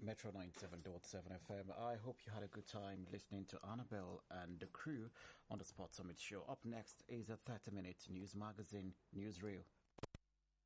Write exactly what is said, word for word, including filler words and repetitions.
Metro ninety-seven point seven F M. I hope you had a good time listening to Annabelle and the crew on the Sports Summit show. Up next is a thirty minute news magazine, Newsreel.